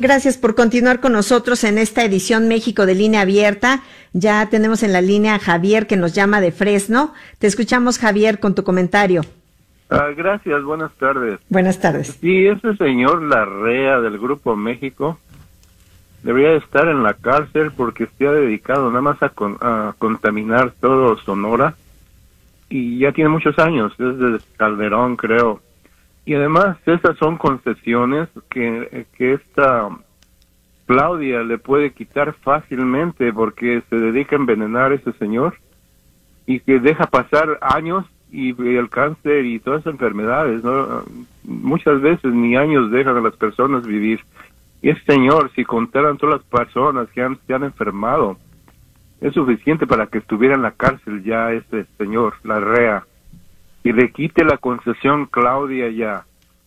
Gracias por continuar con nosotros en esta edición México de Línea Abierta. Ya tenemos en la línea a Javier, que nos llama de Fresno. Te escuchamos, Javier, con tu comentario. Gracias, buenas tardes. Buenas tardes. Sí, ese señor Larrea del Grupo México debería estar en la cárcel porque se ha dedicado nada más a contaminar todo Sonora, y ya tiene muchos años, desde Calderón, creo. Y además esas son concesiones que esta Claudia le puede quitar fácilmente, porque se dedica a envenenar a ese señor y que deja pasar años y el cáncer y todas esas enfermedades, ¿no? Muchas veces ni años dejan a las personas vivir. Y ese señor, si contaran todas las personas que se han enfermado, es suficiente para que estuviera en la cárcel ya ese señor Larrea, y le quite la concesión Claudia ya.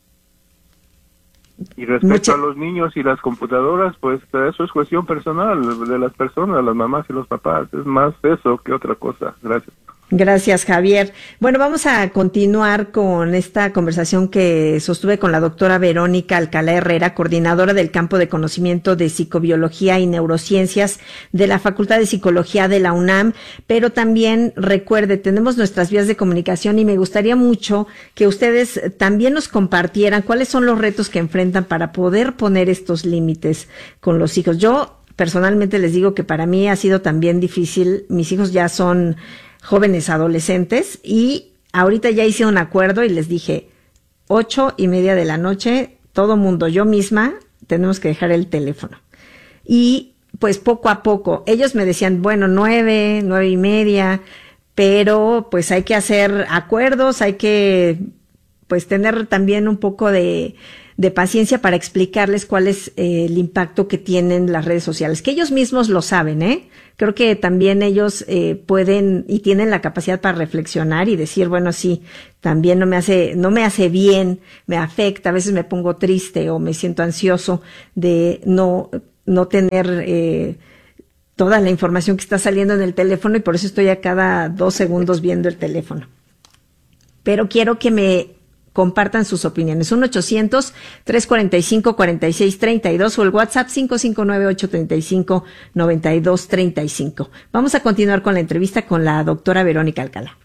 Y respecto a los niños y las computadoras, pues eso es cuestión personal de las personas, las mamás y los papás. Es más eso que otra cosa. Gracias. Gracias, Javier. Bueno, vamos a continuar con esta conversación que sostuve con la doctora Verónica Alcalá Herrera, coordinadora del campo de conocimiento de psicobiología y neurociencias de la Facultad de Psicología de la UNAM. Pero también, recuerde, tenemos nuestras vías de comunicación y me gustaría mucho que ustedes también nos compartieran cuáles son los retos que enfrentan para poder poner estos límites con los hijos. Yo personalmente les digo que para mí ha sido también difícil. Mis hijos ya son jóvenes adolescentes y ahorita ya hice un acuerdo y les dije 8:30 de la noche, todo mundo, yo misma, tenemos que dejar el teléfono. Y pues poco a poco, ellos me decían, bueno, 9:30, pero pues hay que hacer acuerdos, hay que pues tener también un poco de paciencia para explicarles cuál es el impacto que tienen las redes sociales, que ellos mismos lo saben, ¿eh? Creo que también ellos pueden y tienen la capacidad para reflexionar y decir, bueno, sí, también no me hace bien, me afecta, a veces me pongo triste o me siento ansioso de no tener toda la información que está saliendo en el teléfono, y por eso estoy a cada 2 segundos viendo el teléfono. Pero quiero que me compartan sus opiniones. 1-800-345-4632 o el WhatsApp 559-835-9235. Vamos a continuar con la entrevista con la doctora Verónica Alcalá.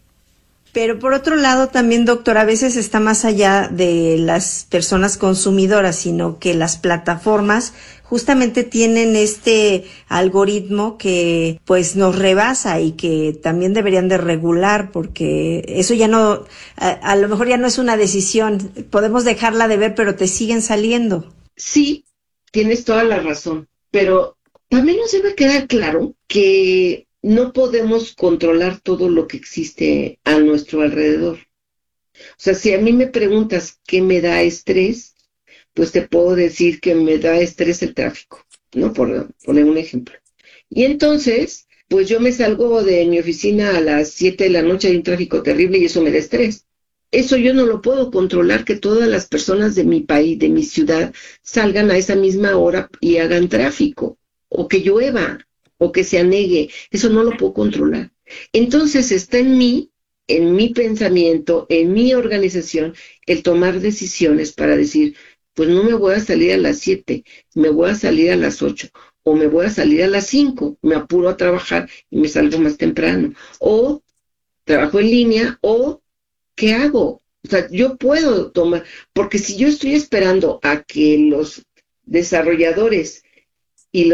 Pero por otro lado también, doctora, a veces está más allá de las personas consumidoras, sino que las plataformas justamente tienen este algoritmo que pues nos rebasa y que también deberían de regular, porque eso ya no, a lo mejor ya no es una decisión, podemos dejarla de ver, pero te siguen saliendo. Sí, tienes toda la razón, pero también nos debe quedar claro que no podemos controlar todo lo que existe a nuestro alrededor. O sea, si a mí me preguntas qué me da estrés, pues te puedo decir que me da estrés el tráfico, ¿no? Por poner un ejemplo. Y entonces, pues yo me salgo de mi oficina a las 7 de la noche, hay un tráfico terrible y eso me da estrés. Eso yo no lo puedo controlar, que todas las personas de mi país, de mi ciudad, salgan a esa misma hora y hagan tráfico, o que llueva, o que se anegue. Eso no lo puedo controlar. Entonces está en mí pensamiento, en mi organización, el tomar decisiones para decir, pues no me voy a salir a las 7, me voy a salir a las 8, o me voy a salir a las 5, me apuro a trabajar y me salgo más temprano, o trabajo en línea, o ¿qué hago? O sea, yo puedo tomar, porque si yo estoy esperando a que los desarrolladores y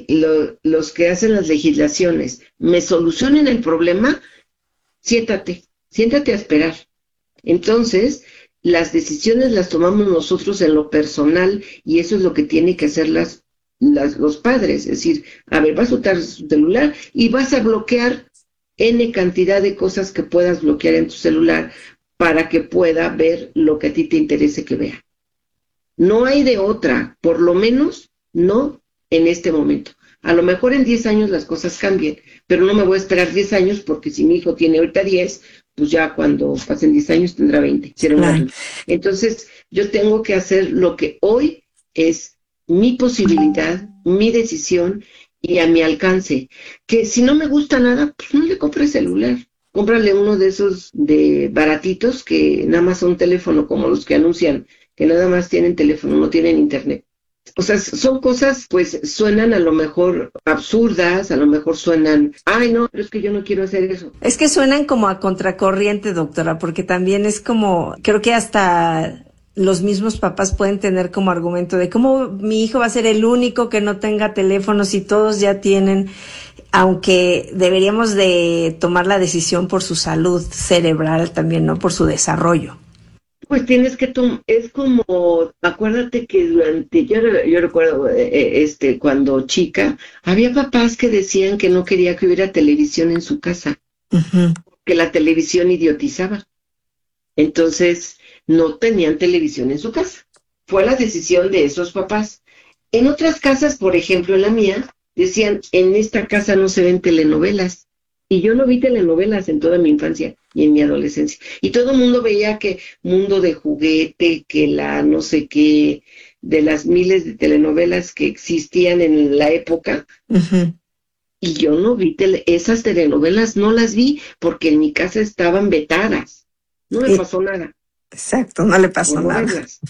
los que hacen las legislaciones me solucionen el problema, siéntate a esperar. Entonces, las decisiones las tomamos nosotros en lo personal, y eso es lo que tienen que hacer los padres. Es decir, a ver, vas a usar su celular y vas a bloquear N cantidad de cosas que puedas bloquear en tu celular para que pueda ver lo que a ti te interese que vea. No hay de otra, por lo menos no en este momento. A lo mejor en 10 años las cosas cambien, pero no me voy a esperar 10 años, porque si mi hijo tiene ahorita 10, pues ya cuando pasen 10 años tendrá 20. Será un adulto. Entonces, yo tengo que hacer lo que hoy es mi posibilidad, mi decisión y a mi alcance. Que si no me gusta nada, pues no le compres celular. Cómprale uno de esos de baratitos que nada más son teléfono, como los que anuncian, que nada más tienen teléfono, no tienen internet. O sea, son cosas, pues suenan a lo mejor absurdas, a lo mejor suenan, ay no, pero es que yo no quiero hacer eso. Es que suenan como a contracorriente, doctora, porque también es como, creo que hasta los mismos papás pueden tener como argumento de cómo mi hijo va a ser el único que no tenga teléfonos y todos ya tienen, aunque deberíamos de tomar la decisión por su salud cerebral también, ¿no? Por su desarrollo. Pues tienes que es como, acuérdate que yo recuerdo, cuando chica, había papás que decían que no quería que hubiera televisión en su casa, Uh-huh. que la televisión idiotizaba. Entonces, no tenían televisión en su casa. Fue la decisión de esos papás. En otras casas, por ejemplo, en la mía, decían, en esta casa no se ven telenovelas. Y yo no vi telenovelas en toda mi infancia y en mi adolescencia. Y todo el mundo veía que Mundo de Juguete, que la no sé qué, de las miles de telenovelas que existían en la época. Uh-huh. Y yo no vi esas telenovelas, no las vi porque en mi casa estaban vetadas. No me pasó nada. Exacto, no le pasó por no nada. verlas.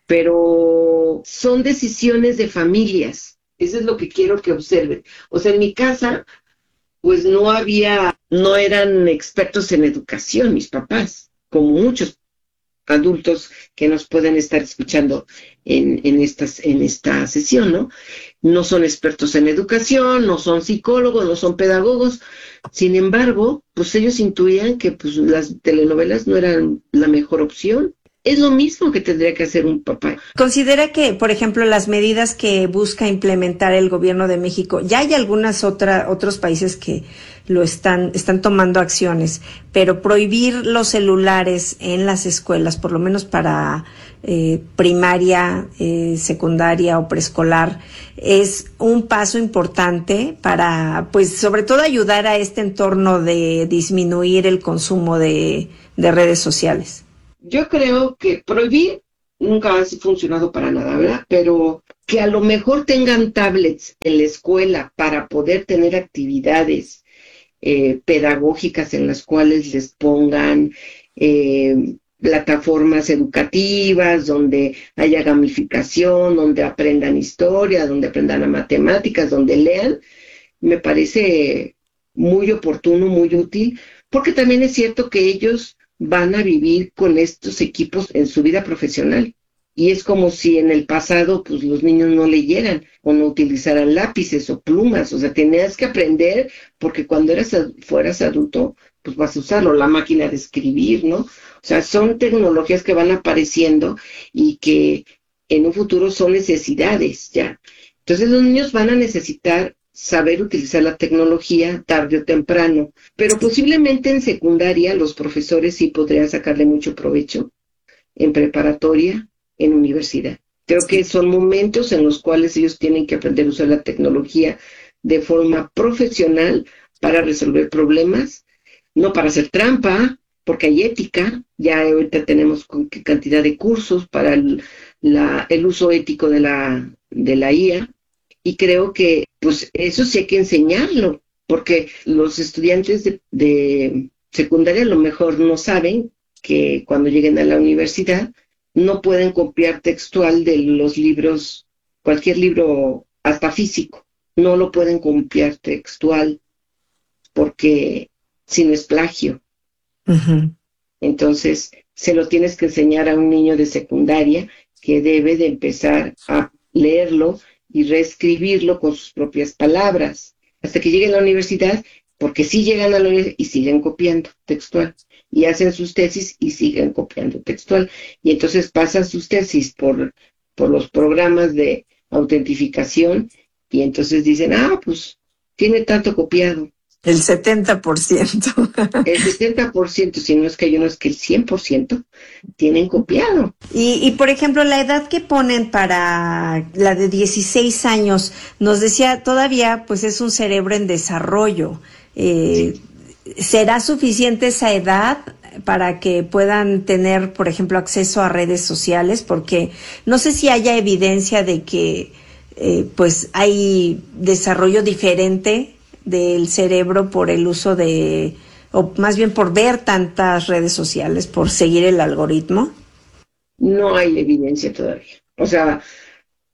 Pero son decisiones de familias. Eso es lo que quiero que observen. O sea, en mi casa pues no eran expertos en educación mis papás, como muchos adultos que nos pueden estar escuchando en esta sesión, ¿no? No son expertos en educación, no son psicólogos, no son pedagogos. Sin embargo, pues ellos intuían que pues las telenovelas no eran la mejor opción. Es lo mismo que tendría que hacer un papá. Considera que, por ejemplo, las medidas que busca implementar el gobierno de México, ya hay otros países que lo están tomando acciones, pero prohibir los celulares en las escuelas, por lo menos para primaria, secundaria o preescolar, es un paso importante para, pues, sobre todo ayudar a este entorno de disminuir el consumo de redes sociales. Yo creo que prohibir nunca ha funcionado para nada, ¿verdad? Pero que a lo mejor tengan tablets en la escuela para poder tener actividades pedagógicas en las cuales les pongan plataformas educativas, donde haya gamificación, donde aprendan historia, donde aprendan matemáticas, donde lean, me parece muy oportuno, muy útil, porque también es cierto que ellos van a vivir con estos equipos en su vida profesional. Y es como si en el pasado pues los niños no leyeran o no utilizaran lápices o plumas. O sea, tenías que aprender porque cuando fueras adulto pues vas a usarlo, la máquina de escribir, ¿no? O sea, son tecnologías que van apareciendo y que en un futuro son necesidades ya. Entonces los niños van a necesitar saber utilizar la tecnología tarde o temprano, pero posiblemente en secundaria los profesores sí podrían sacarle mucho provecho, en preparatoria, en universidad. Creo que son momentos en los cuales ellos tienen que aprender a usar la tecnología de forma profesional para resolver problemas, no para hacer trampa, porque hay ética, ya ahorita tenemos cantidad de cursos para el uso ético de la IA, y creo que pues eso sí hay que enseñarlo, porque los estudiantes de secundaria a lo mejor no saben que cuando lleguen a la universidad no pueden copiar textual de los libros, cualquier libro, hasta físico, no lo pueden copiar textual porque si no es plagio. Uh-huh. Entonces, se lo tienes que enseñar a un niño de secundaria que debe de empezar a leerlo y reescribirlo con sus propias palabras, hasta que lleguen a la universidad, porque sí llegan a la universidad y siguen copiando textual, y hacen sus tesis y siguen copiando textual, y entonces pasan sus tesis por los programas de autentificación, y entonces dicen, pues tiene tanto copiado. El 70%. El 70%, si no es que hay unos que el 100% tienen copiado. Y por ejemplo, la edad que ponen para la de 16 años, nos decía, todavía pues es un cerebro en desarrollo. Sí. ¿Será suficiente esa edad para que puedan tener, por ejemplo, acceso a redes sociales? Porque no sé si haya evidencia de que pues hay desarrollo diferente del cerebro por el uso o más bien por ver tantas redes sociales, por seguir el algoritmo. No hay evidencia todavía. O sea,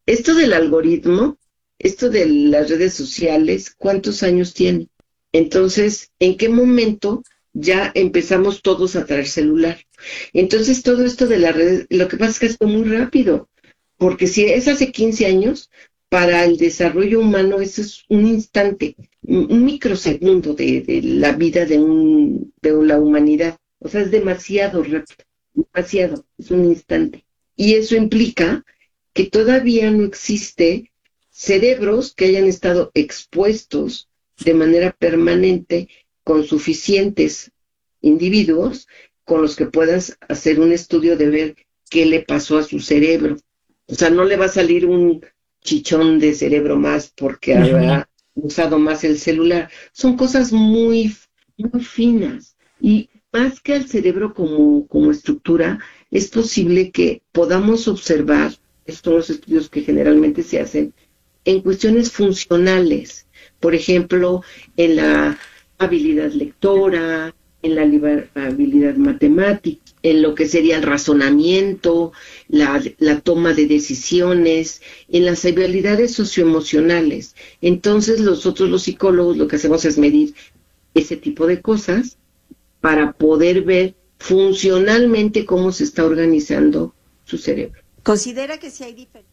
Esto del algoritmo, esto de las redes sociales, ¿cuántos años tiene? Entonces, ¿en qué momento ya empezamos todos a traer celular? Entonces, todo esto de las redes, lo que pasa es que es muy rápido, porque si es hace 15 años, para el desarrollo humano eso es un instante, un microsegundo de la vida de la humanidad. O sea, es demasiado rápido, demasiado, es un instante. Y eso implica que todavía no existe cerebros que hayan estado expuestos de manera permanente con suficientes individuos con los que puedas hacer un estudio de ver qué le pasó a su cerebro. O sea, no le va a salir un chichón de cerebro más porque habrá usado más el celular. Son cosas muy, muy finas. Y más que al cerebro como estructura, es posible que podamos observar, estos son los estudios que generalmente se hacen, en cuestiones funcionales. Por ejemplo, en la habilidad lectora, en la habilidad matemática, en lo que sería el razonamiento, la toma de decisiones, en las habilidades socioemocionales. Entonces, nosotros los psicólogos lo que hacemos es medir ese tipo de cosas para poder ver funcionalmente cómo se está organizando su cerebro. ¿Considera que sí hay diferencia?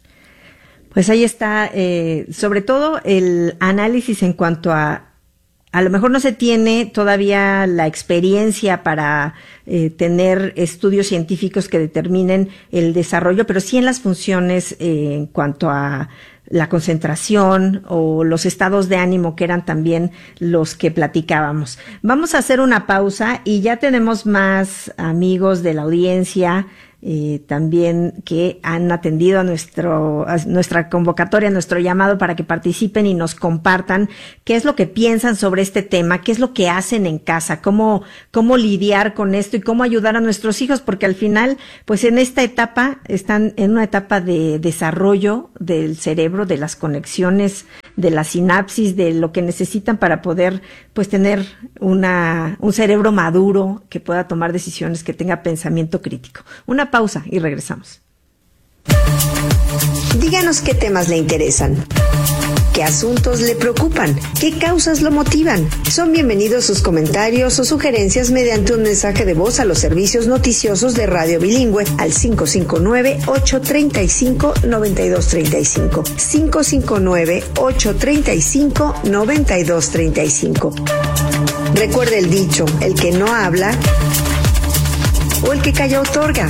Pues ahí está, sobre todo el análisis en cuanto a lo mejor no se tiene todavía la experiencia para tener estudios científicos que determinen el desarrollo, pero sí en las funciones en cuanto a la concentración o los estados de ánimo que eran también los que platicábamos. Vamos a hacer una pausa y ya tenemos más amigos de la audiencia también que han atendido a nuestra convocatoria, a nuestro llamado para que participen y nos compartan qué es lo que piensan sobre este tema, qué es lo que hacen en casa, cómo lidiar con esto y cómo ayudar a nuestros hijos, porque al final, pues en esta etapa, están en una etapa de desarrollo del cerebro, de las conexiones, de la sinapsis, de lo que necesitan para poder, pues tener un cerebro maduro que pueda tomar decisiones, que tenga pensamiento crítico. Una pausa y regresamos. Díganos qué temas le interesan, qué asuntos le preocupan, qué causas lo motivan. Son bienvenidos sus comentarios o sugerencias mediante un mensaje de voz a los servicios noticiosos de Radio Bilingüe al 559-835-9235. 559-835-9235. Recuerde el dicho, el que no habla o el que calla otorga.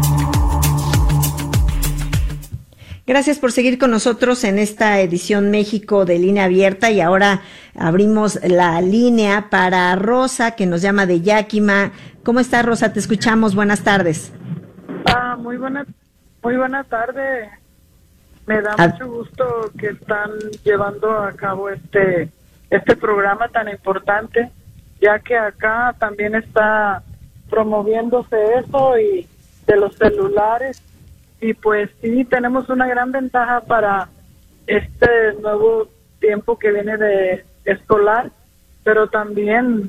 Gracias por seguir con nosotros en esta edición México de Línea Abierta, y ahora abrimos la línea para Rosa, que nos llama de Yakima. ¿Cómo está, Rosa? Te escuchamos. Buenas tardes. Muy buena tarde. Me da mucho gusto que están llevando a cabo este programa tan importante, ya que acá también está promoviéndose eso y de los celulares. Y pues sí, tenemos una gran ventaja para este nuevo tiempo que viene de escolar, pero también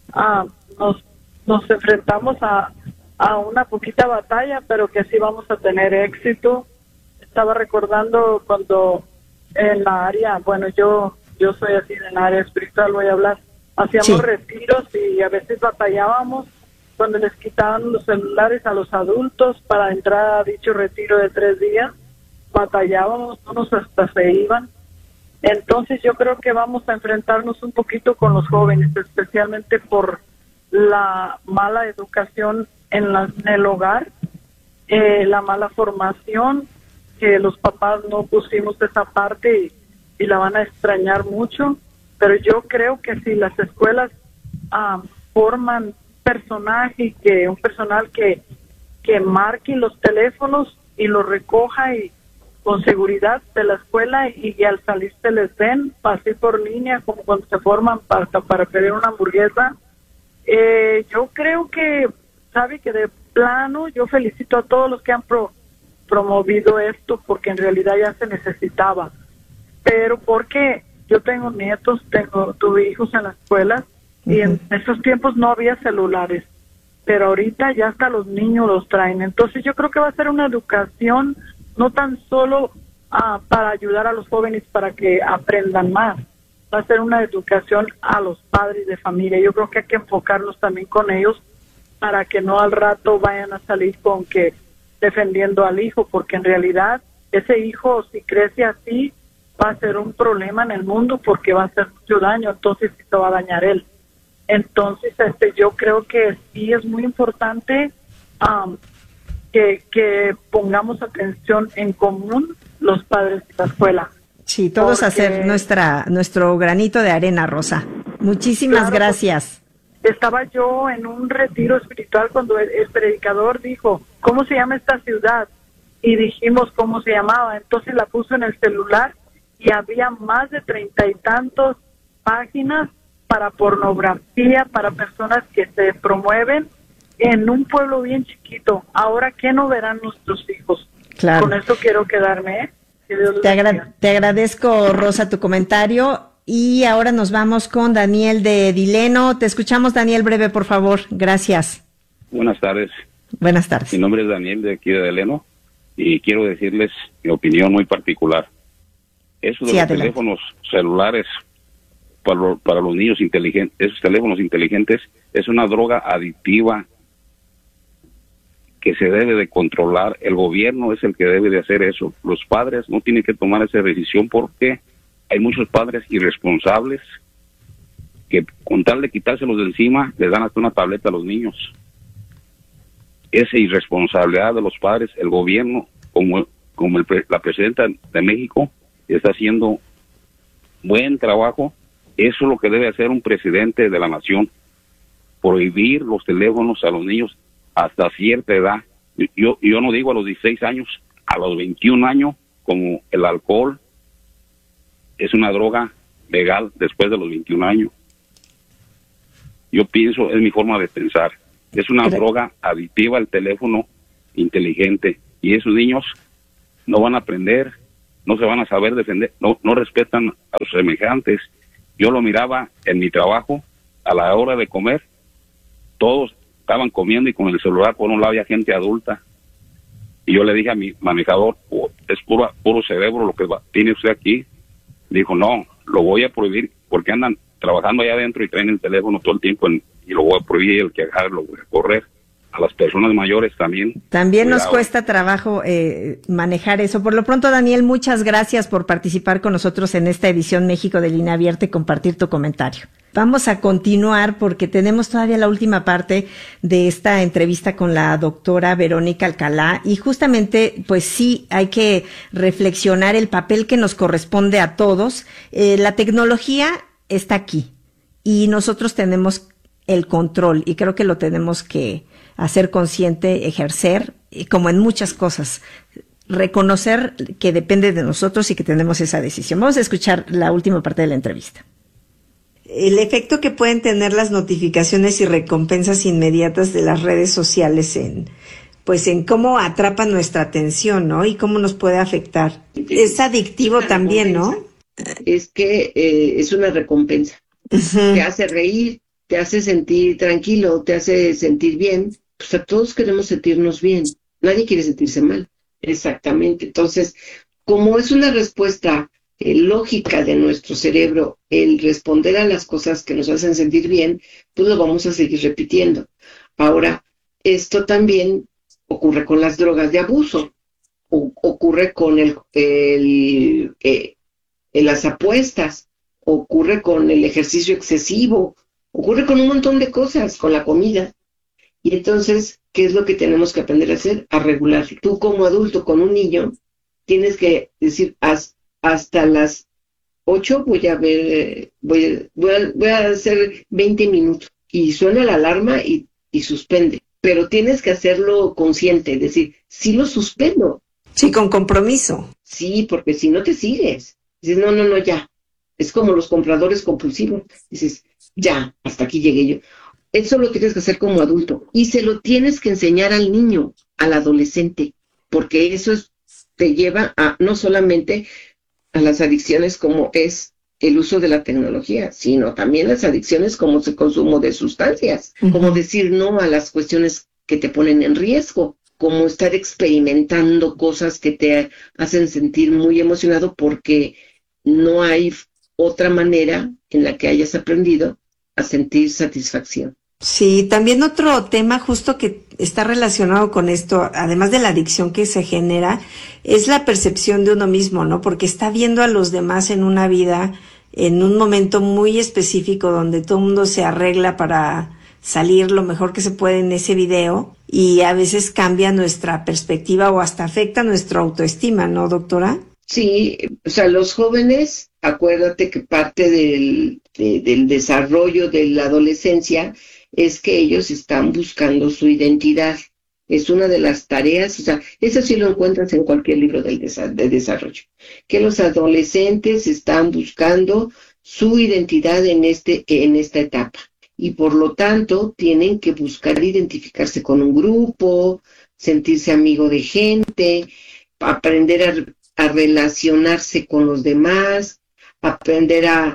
nos enfrentamos a una poquita batalla, pero que sí vamos a tener éxito. Estaba recordando cuando en la área, bueno, yo soy así en la área espiritual, voy a hablar, hacíamos retiros y a veces batallábamos cuando les quitaban los celulares a los adultos para entrar a dicho retiro de 3 días, batallábamos, unos hasta se iban. Entonces yo creo que vamos a enfrentarnos un poquito con los jóvenes, especialmente por la mala educación en el hogar, la mala formación, que los papás no pusimos esa parte y la van a extrañar mucho, pero yo creo que si las escuelas forman un personal que marque los teléfonos y los recoja y con seguridad de la escuela y al salir se les den, así por línea, como cuando se forman para pedir una hamburguesa. Yo creo que, sabe que de plano, yo felicito a todos los que han promovido esto, porque en realidad ya se necesitaba. Pero porque yo tengo nietos, tuve hijos en la escuela, y en esos tiempos no había celulares, pero ahorita ya hasta los niños los traen. Entonces yo creo que va a ser una educación no tan solo para ayudar a los jóvenes para que aprendan más. Va a ser una educación a los padres de familia. Yo creo que hay que enfocarnos también con ellos para que no al rato vayan a salir con que defendiendo al hijo, porque en realidad ese hijo, si crece así, va a ser un problema en el mundo porque va a hacer mucho daño, entonces sí se va a dañar él. Entonces, yo creo que sí es muy importante que pongamos atención en común los padres de la escuela. Sí, todos Porque hacer nuestro granito de arena, Rosa. Muchísimas gracias. Estaba yo en un retiro espiritual cuando el predicador dijo, ¿cómo se llama esta ciudad? Y dijimos cómo se llamaba. Entonces la puso en el celular y había más de 30 y tantos páginas para pornografía, para personas que se promueven en un pueblo bien chiquito. Ahora, ¿qué no verán nuestros hijos? Claro. Con eso quiero quedarme. Te agradezco, Rosa, tu comentario. Y ahora nos vamos con Daniel de Dileno. Te escuchamos, Daniel, breve, por favor. Gracias. Buenas tardes. Buenas tardes. Mi nombre es Daniel, de aquí de Dileno, y quiero decirles mi opinión muy particular. Eso de los teléfonos celulares para los niños inteligentes, esos teléfonos inteligentes, es una droga adictiva que se debe de controlar. El gobierno es el que debe de hacer eso. Los padres no tienen que tomar esa decisión porque hay muchos padres irresponsables que con tal de quitárselos de encima les dan hasta una tableta a los niños. Esa irresponsabilidad de los padres, el gobierno, como la presidenta de México, está haciendo buen trabajo. Eso es lo que debe hacer un presidente de la nación, prohibir los teléfonos a los niños hasta cierta edad. Yo no digo a los 16 años, a los 21 años, como el alcohol es una droga legal después de los 21 años. Yo pienso, es mi forma de pensar, es una droga adictiva el teléfono inteligente, y esos niños no van a aprender, no se van a saber defender, no respetan a los semejantes. Yo lo miraba en mi trabajo, a la hora de comer, todos estaban comiendo y con el celular por un lado había gente adulta. Y yo le dije a mi manejador, es puro cerebro lo que tiene usted aquí. Dijo, no, lo voy a prohibir porque andan trabajando allá adentro y traen el teléfono todo el tiempo y lo voy a prohibir, el que agarre lo voy a correr. A las personas mayores también. También cuidado. Nos cuesta trabajo manejar eso. Por lo pronto, Daniel, muchas gracias por participar con nosotros en esta edición México de Línea Abierta y compartir tu comentario. Vamos a continuar porque tenemos todavía la última parte de esta entrevista con la doctora Verónica Alcalá y justamente, pues sí, hay que reflexionar el papel que nos corresponde a todos. La tecnología está aquí y nosotros tenemos el control y creo que lo tenemos que hacer consciente, ejercer, y como en muchas cosas, reconocer que depende de nosotros y que tenemos esa decisión. Vamos a escuchar la última parte de la entrevista. El efecto que pueden tener las notificaciones y recompensas inmediatas de las redes sociales en cómo atrapan nuestra atención, ¿no? Y cómo nos puede afectar. Es adictivo también, ¿no? Es que es una recompensa. Uh-huh. Te hace reír, te hace sentir tranquilo, te hace sentir bien. Pues a todos queremos sentirnos bien. Nadie quiere sentirse mal. Exactamente. Entonces, como es una respuesta lógica de nuestro cerebro, el responder a las cosas que nos hacen sentir bien, pues lo vamos a seguir repitiendo. Ahora, esto también ocurre con las drogas de abuso, ocurre con las apuestas, ocurre con el ejercicio excesivo, ocurre con un montón de cosas, con la comida. Y entonces, ¿qué es lo que tenemos que aprender a hacer? A regular. Tú como adulto con un niño, tienes que decir, hasta las 8 voy a hacer 20 minutos. Y suena la alarma y suspende. Pero tienes que hacerlo consciente, es decir, sí lo suspendo. Sí, con compromiso. Sí, porque si no te sigues. Dices, no, ya. Es como los compradores compulsivos. Dices, ya, hasta aquí llegué yo. Eso lo tienes que hacer como adulto. Y se lo tienes que enseñar al niño, al adolescente. Porque eso te lleva a no solamente a las adicciones como es el uso de la tecnología, sino también las adicciones como el consumo de sustancias. Uh-huh. Como decir no a las cuestiones que te ponen en riesgo, como estar experimentando cosas que te hacen sentir muy emocionado porque no hay otra manera en la que hayas aprendido a sentir satisfacción. Sí, también otro tema justo que está relacionado con esto, además de la adicción que se genera, es la percepción de uno mismo, ¿no? Porque está viendo a los demás en una vida, en un momento muy específico donde todo el mundo se arregla para salir lo mejor que se puede en ese video, y a veces cambia nuestra perspectiva o hasta afecta nuestra autoestima, ¿no, doctora? Sí, o sea, los jóvenes, acuérdate que parte del desarrollo de la adolescencia es que ellos están buscando su identidad. Es una de las tareas, o sea, eso sí lo encuentras en cualquier libro de desarrollo, que los adolescentes están buscando su identidad en esta etapa. Y por lo tanto tienen que buscar identificarse con un grupo, sentirse amigo de gente, aprender a relacionarse con los demás, aprender a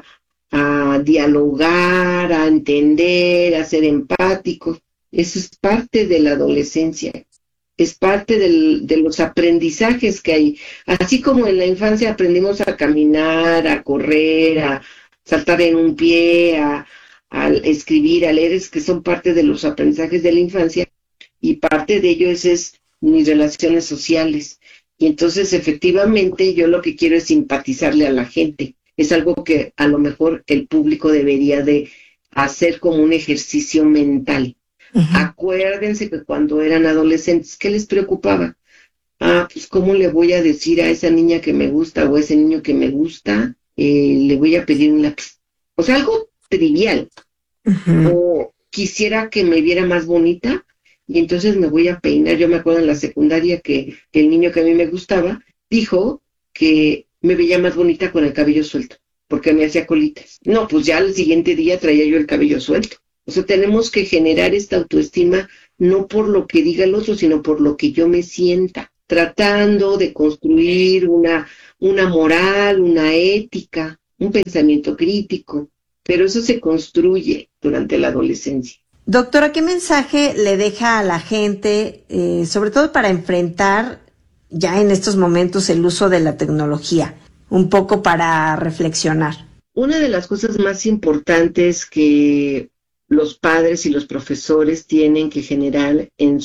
dialogar, a entender, a ser empáticos. Eso es parte de la adolescencia, es parte de los aprendizajes que hay. Así como en la infancia aprendimos a caminar, a correr, a saltar en un pie, a escribir, a leer, es que son parte de los aprendizajes de la infancia, y parte de ello es mis relaciones sociales. Y entonces efectivamente yo lo que quiero es simpatizarle a la gente. Es algo que a lo mejor el público debería de hacer como un ejercicio mental. Uh-huh. Acuérdense que cuando eran adolescentes, ¿qué les preocupaba? Pues ¿cómo le voy a decir a esa niña que me gusta o a ese niño que me gusta? Le voy a pedir un lápiz. O sea, algo trivial. Uh-huh. O quisiera que me viera más bonita y entonces me voy a peinar. Yo me acuerdo en la secundaria que el niño que a mí me gustaba dijo que me veía más bonita con el cabello suelto, porque me hacía colitas. No, pues ya al siguiente día traía yo el cabello suelto. O sea, tenemos que generar esta autoestima no por lo que diga el otro, sino por lo que yo me sienta, tratando de construir una moral, una ética, un pensamiento crítico. Pero eso se construye durante la adolescencia. Doctora, ¿qué mensaje le deja a la gente, sobre todo para enfrentar ya en estos momentos el uso de la tecnología? Un poco para reflexionar. Una de las cosas más importantes que los padres y los profesores tienen que generar en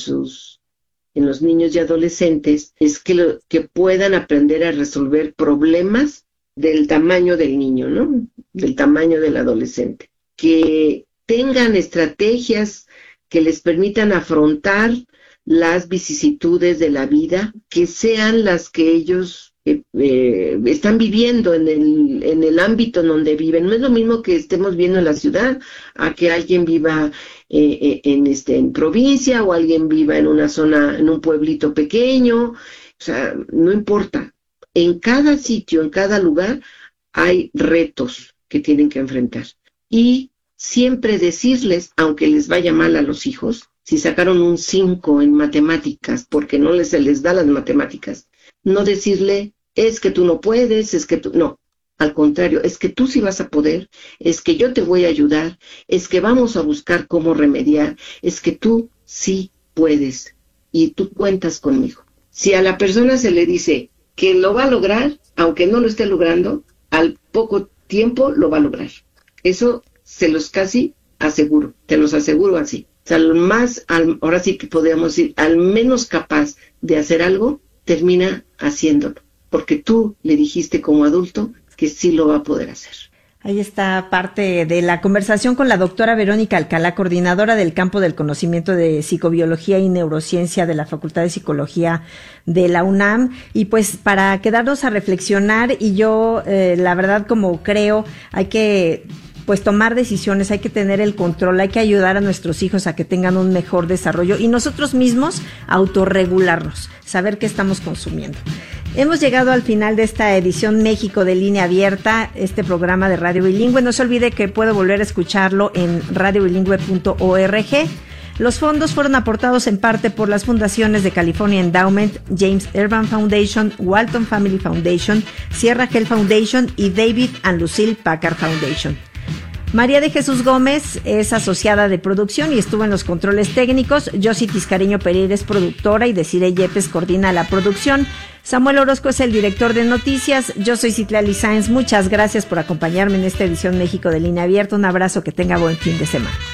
los niños y adolescentes es que puedan aprender a resolver problemas del tamaño del niño, ¿no? Del tamaño del adolescente. Que tengan estrategias que les permitan afrontar las vicisitudes de la vida, que sean las que ellos están viviendo en el ámbito en donde viven. No es lo mismo que estemos viendo en la ciudad a que alguien viva en provincia o alguien viva en una zona, en un pueblito pequeño. O sea, no importa. En cada sitio, en cada lugar, hay retos que tienen que enfrentar. Y siempre decirles, aunque les vaya mal a los hijos, si sacaron un 5 en matemáticas porque se les da las matemáticas, no decirle, es que tú no puedes, es que tú... No, al contrario, es que tú sí vas a poder, es que yo te voy a ayudar, es que vamos a buscar cómo remediar, es que tú sí puedes y tú cuentas conmigo. Si a la persona se le dice que lo va a lograr, aunque no lo esté logrando, al poco tiempo lo va a lograr. Eso se los casi aseguro, te los aseguro así. O sea, ahora sí que podríamos decir, al menos capaz de hacer algo, termina haciéndolo. Porque tú le dijiste como adulto que sí lo va a poder hacer. Ahí está parte de la conversación con la doctora Verónica Alcalá, coordinadora del campo del conocimiento de psicobiología y neurociencia de la Facultad de Psicología de la UNAM. Y pues para quedarnos a reflexionar, y yo la verdad como creo, hay que pues tomar decisiones, hay que tener el control, hay que ayudar a nuestros hijos a que tengan un mejor desarrollo y nosotros mismos autorregularnos, saber qué estamos consumiendo. Hemos llegado al final de esta edición México de Línea Abierta, este programa de Radio Bilingüe. No se olvide que puede volver a escucharlo en radiobilingüe.org. Los fondos fueron aportados en parte por las fundaciones de California Endowment, James Urban Foundation, Walton Family Foundation, Sierra Health Foundation y David and Lucille Packard Foundation. María de Jesús Gómez es asociada de producción y estuvo en los controles técnicos. Yossi Tiscareño Pereira es productora y Desiree Yepes coordina la producción. Samuel Orozco es el director de noticias. Yo soy Citlali Sáenz. Muchas gracias por acompañarme en esta edición México de Línea Abierta. Un abrazo, que tenga buen fin de semana.